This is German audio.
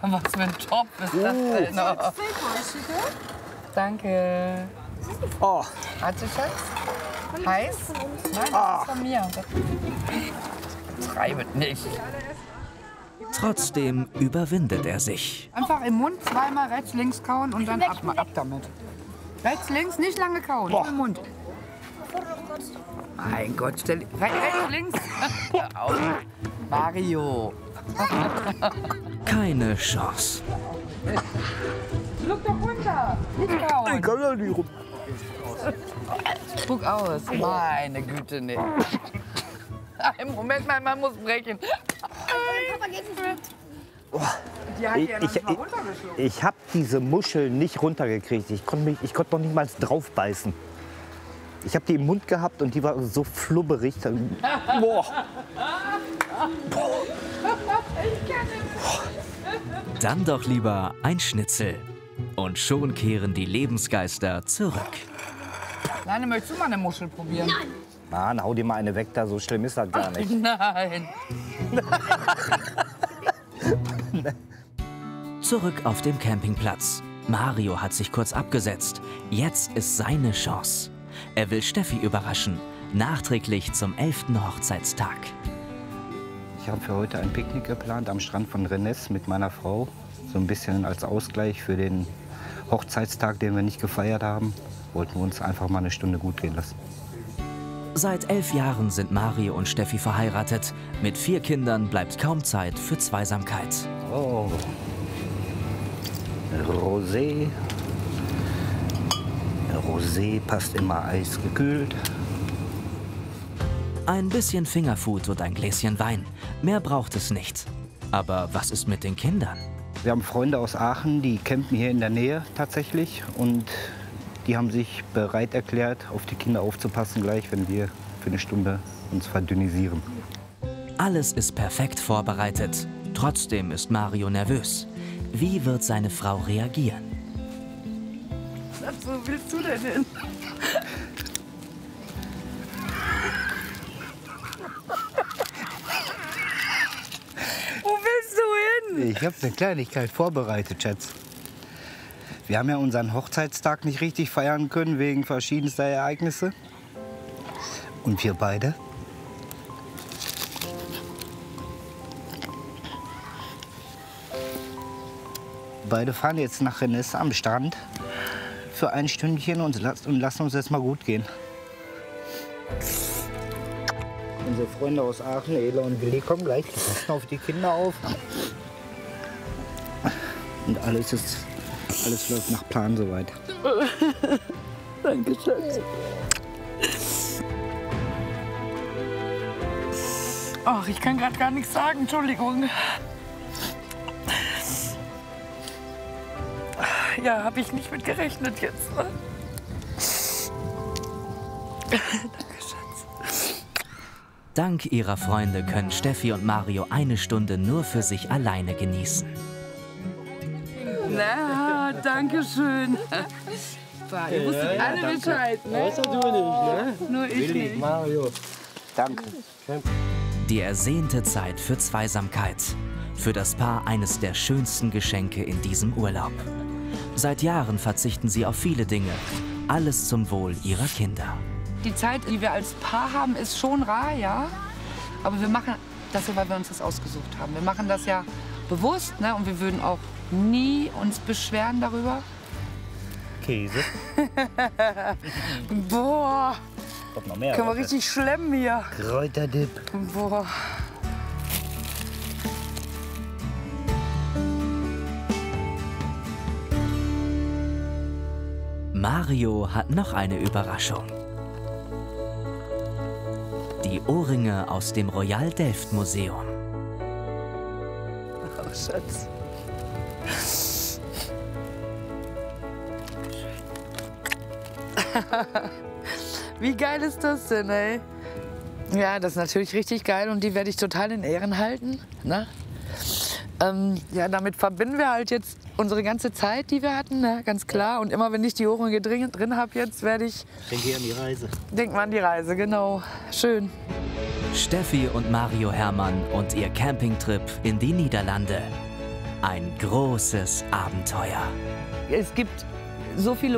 Was für ein Topf ist das denn? Oh. Danke. Oh. Warte, Schatz. Heiß? Nein, das ist von mir. Treibet nicht. Trotzdem überwindet er sich. Einfach im Mund zweimal rechts, links kauen und dann ab damit. Rechts, links, nicht lange kauen, nur im Mund. Mein Gott, stell rechts, links. Auf. Mario. Keine Chance. Schluck doch runter. Nicht kauen. Ich kann da nicht rum. Spuck aus. Meine Güte, nicht. Moment mal, man muss brechen. Die hat ja noch nicht mal runtergeschluckt. Ich habe diese Muscheln nicht runtergekriegt. Ich konnte noch nicht mal drauf beißen. Ich habe die im Mund gehabt und die war so flubberig. Boah. Dann doch lieber ein Schnitzel. Und schon kehren die Lebensgeister zurück. Nein, möchtest du mal eine Muschel probieren? Nein. Mann, hau dir mal eine weg, da so schlimm ist das gar nicht. Nein. Zurück auf dem Campingplatz. Mario hat sich kurz abgesetzt. Jetzt ist seine Chance. Er will Steffi überraschen, nachträglich zum 11. Hochzeitstag. Ich habe für heute ein Picknick geplant am Strand von Rennes mit meiner Frau. So ein bisschen als Ausgleich für den Hochzeitstag, den wir nicht gefeiert haben. Wollten wir uns einfach mal eine Stunde gut gehen lassen. Seit 11 Jahren sind Mario und Steffi verheiratet. Mit 4 Kindern bleibt kaum Zeit für Zweisamkeit. Oh. Rosé. Rosé passt immer eisgekühlt. Ein bisschen Fingerfood und ein Gläschen Wein. Mehr braucht es nicht. Aber was ist mit den Kindern? Wir haben Freunde aus Aachen, die campen hier in der Nähe tatsächlich. Und die haben sich bereit erklärt, auf die Kinder aufzupassen, gleich, wenn wir für eine Stunde uns verdünnisieren. Alles ist perfekt vorbereitet. Trotzdem ist Mario nervös. Wie wird seine Frau reagieren? Wo willst du denn hin? Wo willst du hin? Ich habe eine Kleinigkeit vorbereitet, Schatz. Wir haben ja unseren Hochzeitstag nicht richtig feiern können wegen verschiedenster Ereignisse. Und wir beide fahren jetzt nach Rennes am Strand für ein Stündchen und lassen uns jetzt mal gut gehen. Unsere Freunde aus Aachen, Ela und Willi, kommen gleich. Die passen auf die Kinder auf. Und alles läuft nach Plan soweit. Danke, Schatz. Ach, ich kann gerade gar nichts sagen, Entschuldigung. Ja, habe ich nicht mit gerechnet jetzt. Ne? Danke, Schatz. Dank ihrer Freunde können Steffi und Mario eine Stunde nur für sich alleine genießen. Na, danke schön. Ihr wusstet alle Bescheid, ne? Außer du nicht, ne? Nur ich Willi, nicht. Mario. Danke. Die ersehnte Zeit für Zweisamkeit. Für das Paar eines der schönsten Geschenke in diesem Urlaub. Seit Jahren verzichten sie auf viele Dinge. Alles zum Wohl ihrer Kinder. Die Zeit, die wir als Paar haben, ist schon rar, ja. Aber wir machen das ja, weil wir uns das ausgesucht haben. Wir machen das ja bewusst, ne? Und wir würden auch nie uns beschweren darüber. Käse. Boah, Kommt noch mehr. können wir richtig schlemmen hier. Kräuterdip. Boah. Mario hat noch eine Überraschung. Die Ohrringe aus dem Royal Delft Museum. Oh, Schatz. Wie geil ist das denn, ey? Ja, das ist natürlich richtig geil und die werde ich total in Ehren halten. Ne? Ja, damit verbinden wir halt jetzt unsere ganze Zeit, die wir hatten, ne? Ganz klar. Und immer wenn ich die Ohrringe drin habe, jetzt werde ich... Denke an die Reise. Denk mal an die Reise, genau. Schön. Steffi und Mario Herrmann und ihr Campingtrip in die Niederlande. Ein großes Abenteuer. Es gibt so viele